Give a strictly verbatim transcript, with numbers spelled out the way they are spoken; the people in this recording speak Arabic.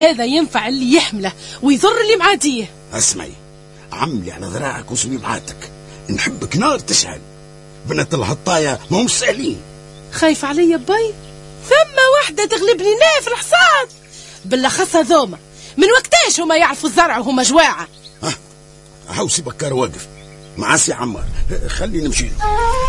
هذا ينفع اللي يحمله ويضر اللي معاديه. اسمعي، عملي على ذراعك وسمي بعاتك، نحبك نار تشعل. بنات الهطاية ما هم سهلين. خايف علي باي؟ ثم واحدة تغلبني ناف الحصاد بالأخص هذوما، من وقتاش هما يعرفوا الزرع وهما جواعة. ها هاوسي بكار واقف مع سي عمار، خلينا نمشي.